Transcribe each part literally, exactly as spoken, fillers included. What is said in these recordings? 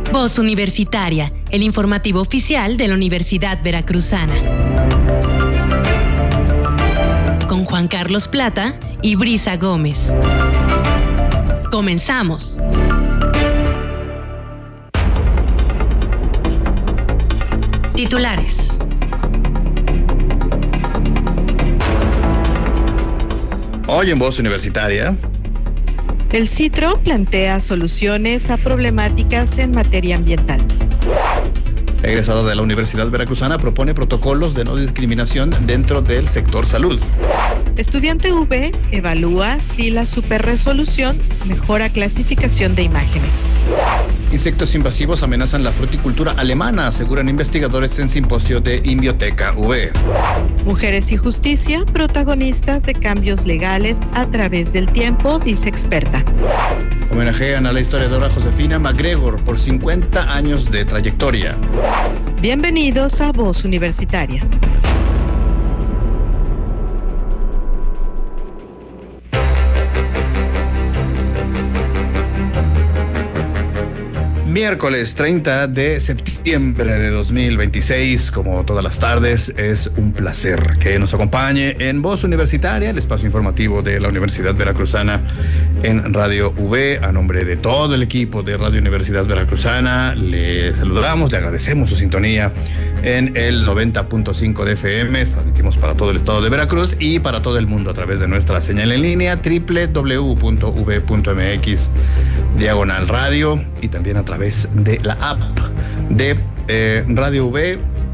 Voz Universitaria, el informativo oficial de la Universidad Veracruzana. Con Juan Carlos Plata y Brisa Gómez. Comenzamos. Titulares. Hoy en Voz Universitaria. El CITRO plantea soluciones a problemáticas en materia ambiental. Egresado de la Universidad Veracruzana propone protocolos de no discriminación dentro del sector salud. Estudiante V evalúa si la superresolución mejora clasificación de imágenes. Insectos invasivos amenazan la fruticultura alemana, aseguran investigadores en simposio de Inbioteca V. Mujeres y justicia, protagonistas de cambios legales a través del tiempo, dice experta. Homenajean a la historiadora Josefina MacGregor por cincuenta años de trayectoria. Bienvenidos a Voz Universitaria. Miércoles treinta de septiembre de dos mil veintiséis, como todas las tardes, es un placer que nos acompañe en Voz Universitaria, el espacio informativo de la Universidad Veracruzana en Radio V. A nombre de todo el equipo de Radio Universidad Veracruzana, le saludamos, le agradecemos su sintonía en el noventa punto cinco de F M. Transmitimos para todo el estado de Veracruz y para todo el mundo a través de nuestra señal en línea doble u doble u doble u punto v punto m x diagonal radio y también a través de la app de eh, Radio V.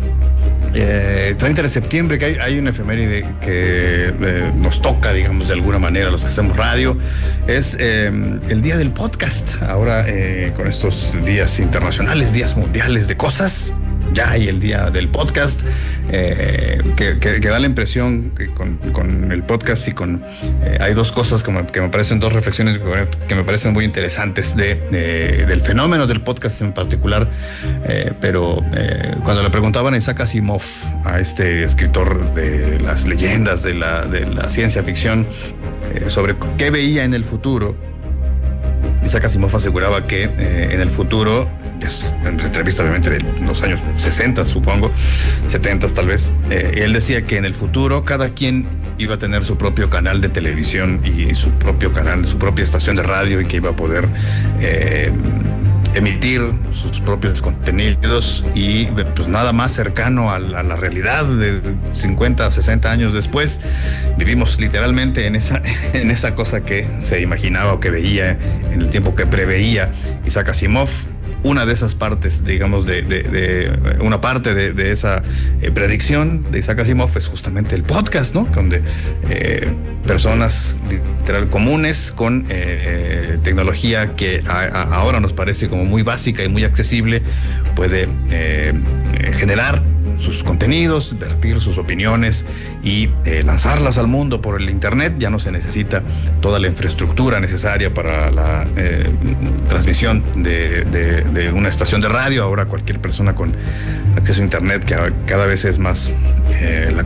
Eh, treinta de septiembre, que hay, hay una efeméride que eh, nos toca, digamos, de alguna manera a los que hacemos radio, es eh, el día del podcast. Ahora eh, con estos días internacionales, días mundiales de cosas, ya hay el día del podcast, eh, que, que, que da la impresión que con, con el podcast y con... Eh, hay dos cosas que me, que me parecen, dos reflexiones que me parecen muy interesantes de, de, del fenómeno del podcast en particular, eh, pero eh, cuando le preguntaban a Isaac Asimov, a este escritor de las leyendas de la, de la ciencia ficción, eh, sobre qué veía en el futuro, Isaac Asimov aseguraba que eh, en el futuro, en entrevista obviamente de los años sesenta, supongo, setenta tal vez, eh, él decía que en el futuro cada quien iba a tener su propio canal de televisión y su propio canal, su propia estación de radio, y que iba a poder eh, emitir sus propios contenidos, y pues nada más cercano a la, a la realidad de cincuenta, sesenta años después. Vivimos literalmente en esa, en esa cosa que se imaginaba o que veía en el tiempo que preveía Isaac Asimov. Una de esas partes, digamos, de, de, de una parte de, de esa eh, predicción de Isaac Asimov es justamente el podcast, ¿no? Donde eh, personas literal comunes con eh, tecnología que a, a ahora nos parece como muy básica y muy accesible, puede eh, generar sus contenidos, vertir sus opiniones y eh, lanzarlas al mundo por el internet. Ya no se necesita toda la infraestructura necesaria para la eh, transmisión de, de, de una estación de radio. Ahora cualquier persona con acceso a internet, que cada vez es más eh, la